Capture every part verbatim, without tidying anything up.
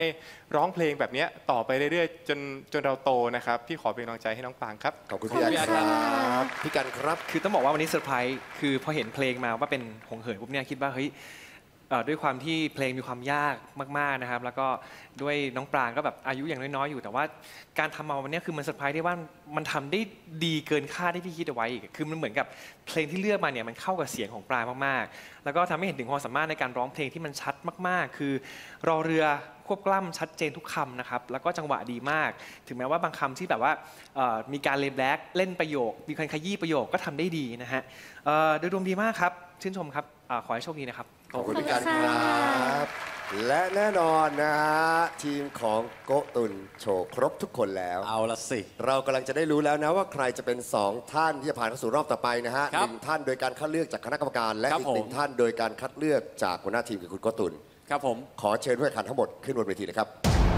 ร้องเพลงแบบนี้ต่อไปเรื่อยๆจนจนเราโตนะครับพี่ขอเป็นกำลังใจให้น้องปรางครับขอบคุณพี่อันครับพี่กันครับคือต้องบอกว่าวันนี้เซอร์ไพรส์คือพอเห็นเพลงมาว่าเป็นหงเหินปุ๊บเนี่ยคิดว่าเฮ้ยด้วยความที่เพลงมีความยากมากๆนะครับแล้วก็ด้วยน้องปรางก็แบบอายุอย่างน้อยๆอยู่แต่ว่าการทำมาวันนี้คือมันเซอร์ไพรส์ได้ว่ามันทำได้ดีเกินคาดที่พี่คิดเอาไว้อีกคือมันเหมือนกับเพลงที่เลือกมาเนี่ยมันเข้ากับเสียงของปรางมากๆแล้วก็ทำให้เห็นถึงความสามารถในการร้องเพลงที่มันชัดมากๆคือรอเรือควบกล้ำชัดเจนทุกคำนะครับแล้วก็จังหวะดีมากถึงแม้ว่าบางคำที่แบบว่ามีการเลย์แบล็กเล่นประโยคมีการขยี้ประโยคก็ทำได้ดีนะฮะโดยรวมดีมากครับชื่นชมครับขอให้โชคดีนะครับขอบคุณพี่กันครับและแน่นอนนะฮะทีมของโกตุนโชว์ครบทุกคนแล้วเอาละสิเรากำลังจะได้รู้แล้วนะว่าใครจะเป็นสองท่านที่จะผ่านเข้าสู่รอบต่อไปนะฮะหนึ่งท่านโดยการคัดเลือกจากคณะกรรมการและอีกหนึ่งท่านโดยการคัดเลือกจากหัวหน้าทีมคือคุณโกตุนครับผมขอเชิญผู้แข่งขันทั้งหมดขึ้นบนเวทีนะครับ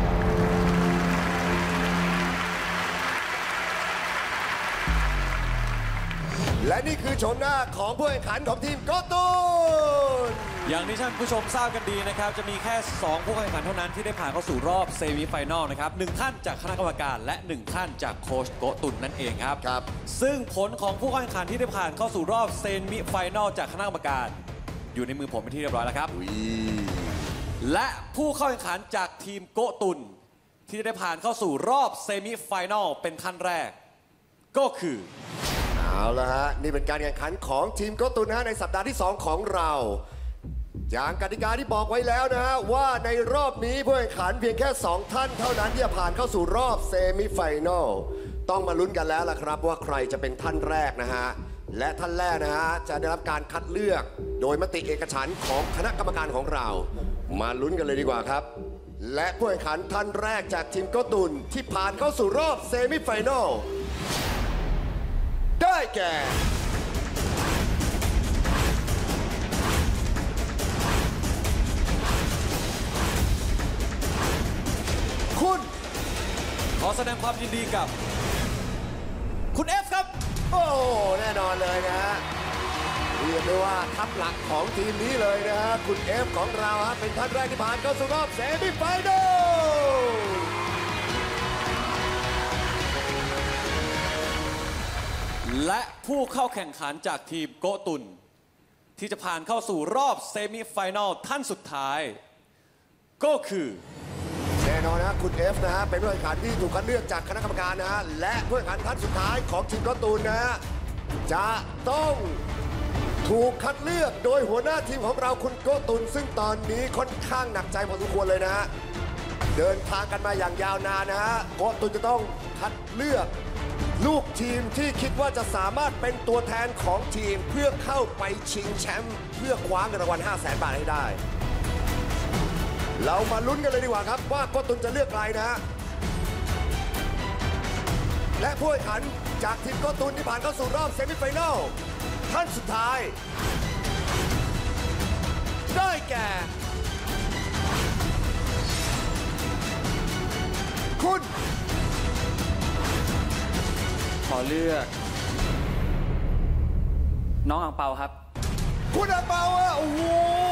และนี่คือโฉมหน้าของผู้แข่งขันของทีมโกตุนอย่างที่ท่านผู้ชมทราบกันดีนะครับจะมีแค่สองผู้แข่งขันเท่านั้นที่ได้ผ่านเข้าสู่รอบเซมิไฟนอลนะครับหนึ่งท่านจากคณะกรรมการและหนึ่งท่านจากโค้ชโกตุนนั่นเองครับครับซึ่งผลของผู้แข่งขันที่ได้ผ่านเข้าสู่รอบเซมิไฟนอลจากคณะกรรมการอยู่ในมือผมเป็นที่เรียบร้อยแล้วครับและผู้เข้าแข่งขันจากทีมโกตุนที่ได้ผ่านเข้าสู่รอบเซมิไฟนอลเป็นท่านแรกก็คือเอาละฮะนี่เป็นการแข่งขันของทีมโกตุนนะฮะในสัปดาห์ที่สองของเราอย่างกติกาที่บอกไว้แล้วนะฮะว่าในรอบนี้ผู้แข่งขันเพียงแค่สองท่านเท่านั้นที่จะผ่านเข้าสู่รอบเซมิไฟแนลต้องมาลุ้นกันแล้วล่ะครับว่าใครจะเป็นท่านแรกนะฮะและท่านแรกนะฮะจะได้รับการคัดเลือกโดยมติเอกฉันท์ของคณะกรรมการของเรามาลุ้นกันเลยดีกว่าครับและผู้แข่งขันท่านแรกจากทีมโกตุนที่ผ่านเข้าสู่รอบเซมิไฟแนลได้แก่คุณขอแสดงความยินดีกับคุณเอฟครับโอ้แน่นอนเลยนะฮะเรียกได้ว่าทัพหลักของทีมนี้เลยนะฮะคุณเอฟของเราฮะเป็นท่านแรกที่ผ่านเข้าสู่รอบเซมิไฟแนลและผู้เข้าแข่งขันจากทีมโกตุนที่จะผ่านเข้าสู่รอบเซมิไฟแนลท่านสุดท้ายก็คือแน่นอนนะคุณเอฟนะฮะเป็นผู้แข่งขันที่ถูกคัดเลือกจากคณะกรรมการนะฮะและผู้แข่งขันท่านสุดท้ายของทีมโกตุนนะฮะจะต้องถูกคัดเลือกโดยหัวหน้าทีมของเราคุณโกตุนซึ่งตอนนี้ค่อนข้างหนักใจพอสมควรเลยนะฮะเดินทางกันมาอย่างยาวนานนะฮะโกตุนจะต้องคัดเลือกลูกทีมที่คิดว่าจะสามารถเป็นตัวแทนของทีมเพื่อเข้าไปชิงแชมป์เพื่อคว้าเงินรางวัล ห้าแสน บาทให้ได้เรามาลุ้นกันเลยดีกว่าครับว่าโกตุนจะเลือกใครนะฮะและผู้แข่งขันจากทีมโกตุนที่ผ่านเข้าสู่รอบเซมิไฟแนลท่านสุดท้ายได้แก่คุณขอเลือกน้องอังเปาครับคุณอังเปาอ่ะโอ้โห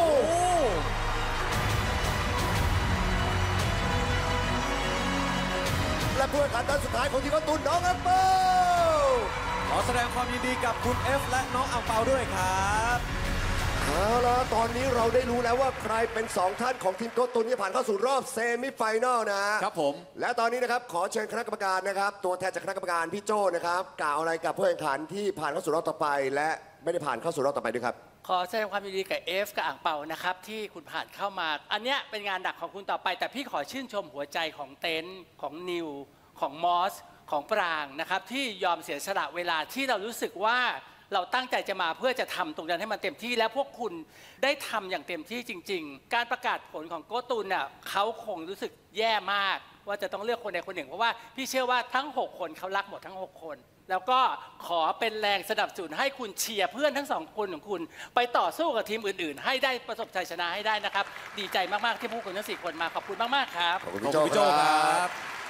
และผู้แข่งขันท่านสุดท้ายของทีมโกตุนน้องอังเปาขอแสดงความยินดีกับคุณเอฟและน้องอังเปาด้วยครับเอาล่ะตอนนี้เราได้รู้แล้วว่าใครเป็นสองท่านของทีมโกตุนที่ผ่านเข้าสู่รอบเซมิไฟแนลนะครับผมและตอนนี้นะครับขอเชิญคณะกรรมการนะครับตัวแทนจากคณะกรรมการพี่โจ้นะครับกล่าวอะไรกับผู้แข่งขันที่ผ่านเข้าสู่รอบต่อไปและไม่ได้ผ่านเข้าสู่รอบต่อไปด้วยครับขอแสดงความยินดีกับเอฟกับอ่างเปานะครับที่คุณผ่านเข้ามาอันเนี้ยเป็นงานหนักของคุณต่อไปแต่พี่ขอชื่นชมหัวใจของเต็นท์ของนิวของมอสของปรางนะครับที่ยอมเสียสละเวลาที่เรารู้สึกว่าเราตั้งใจจะมาเพื่อจะทำตรงนั้นให้มันเต็มที่และพวกคุณได้ทำอย่างเต็มที่จริงๆการประกาศผลของโกตุนน่ะเขาคงรู้สึกแย่มากว่าจะต้องเลือกคนใดคนหนึ่งเพราะว่าพี่เชื่อว่าทั้งหกคนเขารักหมดทั้งหกคนแล้วก็ขอเป็นแรงสนับสนุนให้คุณเชียร์เพื่อนทั้งสองคนของคุณไปต่อสู้กับทีมอื่นๆให้ได้ประสบชัยชนะให้ได้นะครับดีใจมากๆที่พวกคุณทั้งสี่คนมาขอบคุณมากๆครับขอบคุณพี่โจ้ครับ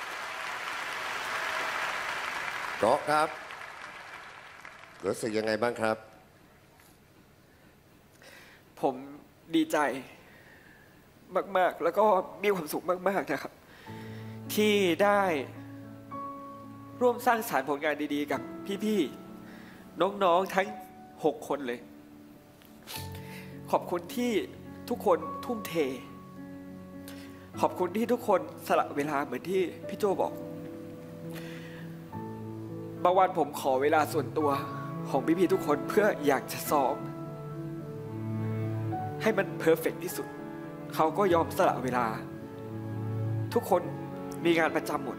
ก็ครับรู้สึกยังไงบ้างครับผมดีใจมากๆ แล้วก็มีความสุขมากๆนะครับ ที่ได้ร่วมสร้างสรรค์ผลงานดีๆกับพี่ๆน้องๆทั้งหกคนเลย ขอบคุณที่ทุกคนทุ่มเท ขอบคุณที่ทุกคนสละเวลาเหมือนที่พี่โจบอกบางวันผมขอเวลาส่วนตัวของพี่ๆทุกคนเพื่ออยากจะซ้อมให้มันเพอร์เฟกต์ที่สุดเขาก็ยอมสละเวลาทุกคนมีงานประจำหมด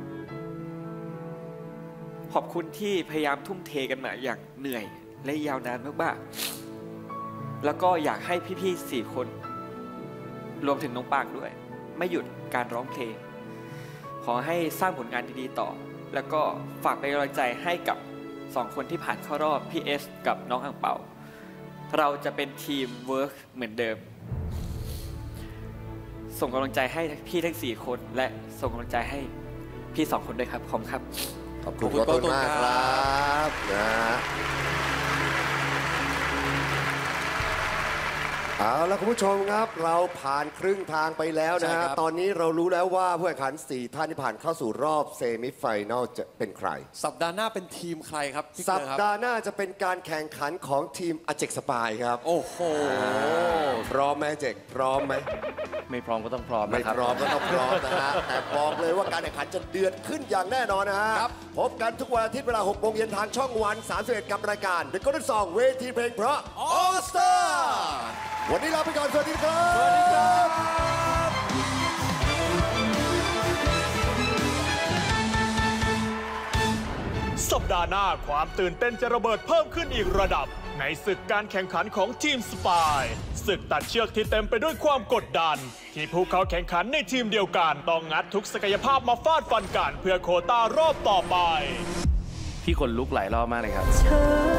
ขอบคุณที่พยายามทุ่มเทกันมาอย่างเหนื่อยและยาวนานมากๆแล้วก็อยากให้พี่ๆสี่คนรวมถึงน้องปางด้วยไม่หยุดการร้องเพลงขอให้สร้างผลงานดีๆต่อแล้วก็ฝากเป็นกำลังใจให้กับสองคนที่ผ่านเข้ารอบพี่เอสกับน้องอังเปาเราจะเป็นทีมเวิร์กเหมือนเดิมส่งกำลังใจให้พี่ทั้งสี่คนและส่งกำลังใจให้พี่สองคนด้วยครับขอบคุณครับขอบคุณโกตุนมากครับนะเอาละคุณผู้ชมครับเราผ่านครึ่งทางไปแล้วนะฮะตอนนี้เรารู้แล้วว่าผู้แข่งขันสี่ท่านที่ผ่านเข้าสู่รอบเซมิไฟแนลจะเป็นใครสัปดาห์หน้าเป็นทีมใครครับพี่เกสัลืปอครับดาห์หน้าจะเป็นการแข่งขันของทีมอเจกสปายครับโอ้โหพร้อมไหมเจกพร้อมไหมไม่พร้อมก็ต้องพร้อมไม่นะครับพร้อมก็ต้องพร้อมนะฮะแต่บอกเลยว่าการแข่งขันจะเดือดขึ้นอย่างแน่นอนนะฮะพบกันทุกวันอาทิตย์เวลาหกโมงเย็นทางช่องวันสามสิบเอ็ดกับรายการ The Golden Song เวทีเพลงเพราะ All Star วันนี้ลาไปก่อนสวัสดีครับสวัสดีครับสัปดาห์หน้าความตื่นเต้นจะระเบิดเพิ่มขึ้นอีกระดับในศึกการแข่งขันของทีมสปายศึกตัดเชือกที่เต็มไปด้วยความกดดันที่ผู้เข้าแข่งขันในทีมเดียวกันต้องงัดทุกศักยภาพมาฟาดฟันกันเพื่อโควต้ารอบต่อไปพี่คนลุกหลายรอบมากเลยครับ